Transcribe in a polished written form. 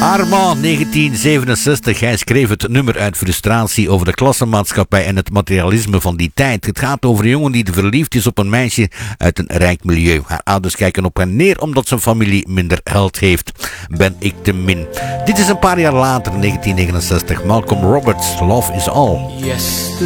Armand, 1967. Hij schreef het nummer uit frustratie over de klassenmaatschappij en het materialisme van die tijd. Het gaat over een jongen die verliefd is op een meisje uit een rijk milieu. Haar ouders kijken op haar neer omdat zijn familie minder geld heeft. Ben ik te min. Dit is een paar jaar later, 1969. Malcolm Roberts, Love is All. Yesterday